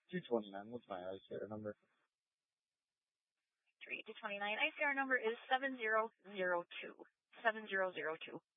229. What's my ICR number? 3 to 29. ICR number is 7002. 7002.